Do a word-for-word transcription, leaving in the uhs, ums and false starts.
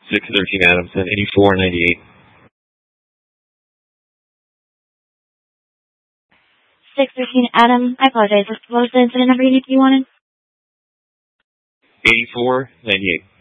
six thirteen Adamson, eighty-four ninety-eight. six thirteen Adam, I apologize. What was the incident number you wanted? eighty-four ninety-eight.